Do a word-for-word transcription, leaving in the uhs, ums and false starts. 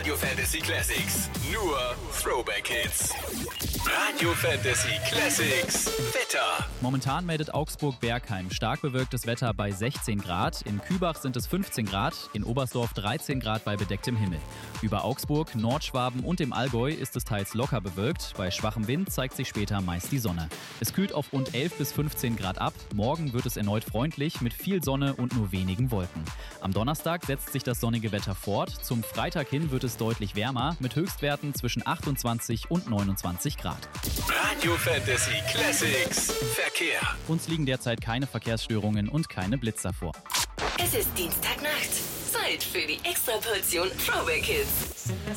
Radio Fantasy Classics. Nur Throwback Hits. Radio Fantasy Classics. Wetter. Momentan meldet Augsburg-Bergheim stark bewölktes Wetter bei sechzehn Grad. In Kübach sind es fünfzehn Grad, in Oberstdorf dreizehn Grad bei bedecktem Himmel. Über Augsburg, Nordschwaben und dem Allgäu ist es teils locker bewölkt. Bei schwachem Wind zeigt sich später meist die Sonne. Es kühlt auf rund elf bis fünfzehn Grad ab. Morgen wird es erneut freundlich mit viel Sonne und nur wenigen Wolken. Am Donnerstag setzt sich das sonnige Wetter fort. Zum Freitag hin wird es deutlich wärmer mit Höchstwerten zwischen achtundzwanzig und neunundzwanzig Grad. Radio Fantasy Classics. Verkehr. Uns liegen derzeit keine Verkehrsstörungen und keine Blitzer vor. Es ist Dienstagnacht. Zeit für die Extraportion Throwback Hits.